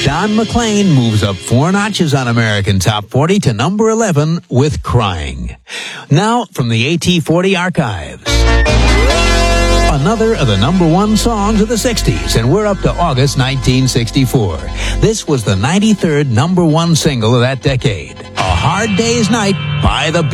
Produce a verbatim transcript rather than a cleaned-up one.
Don McLean moves up four notches on American Top forty to number eleven with Crying. Now, from the A T forty archives, another of the number one songs of the sixties, and we're up to August nineteen sixty-four. This was the ninety-third number one single of that decade, A Hard Day's Night by the Beatles.